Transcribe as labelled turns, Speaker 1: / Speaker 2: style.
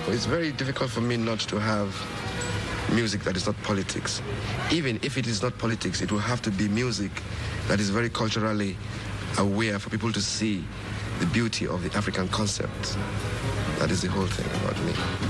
Speaker 1: It's very difficult for me not to have music that is not politics. Even if it is not politics, it will have to be music that is very culturally aware for people to see the beauty of the African concept. That is the whole thing about me.